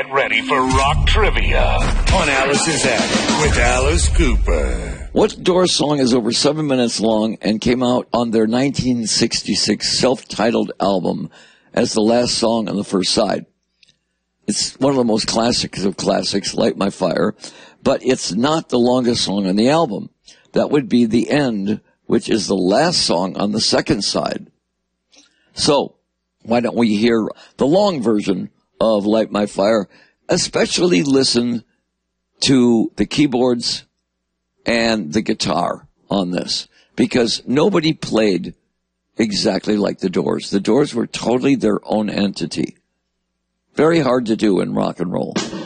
Get ready for rock trivia on Alice's Attic with Alice Cooper. What Doors song is over 7 minutes long and came out on their 1966 self-titled album as the last song on the first side? It's one of the most classics of classics, Light My Fire, but it's not the longest song on the album. That would be The End, which is the last song on the second side. So, why don't we hear the long version of Light My Fire, especially listen to the keyboards and the guitar on this, because nobody played exactly like the Doors. The Doors were totally their own entity. Very hard to do in rock and roll.